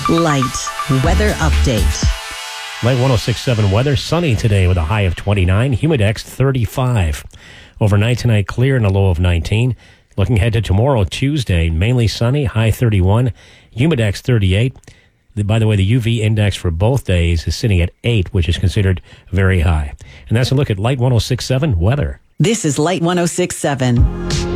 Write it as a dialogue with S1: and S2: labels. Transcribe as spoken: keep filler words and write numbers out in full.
S1: Light weather update.
S2: Light one oh six point seven weather. Sunny today with a high of twenty-nine. Humidex thirty-five. Overnight tonight, clear and a low of nineteen. Looking ahead to tomorrow, Tuesday, mainly sunny, high thirty-one. Humidex thirty-eight. By the way, the U V index for both days is sitting at eight, which is considered very high. And that's a look at Light one oh six point seven weather.
S1: This is Light one oh six point seven.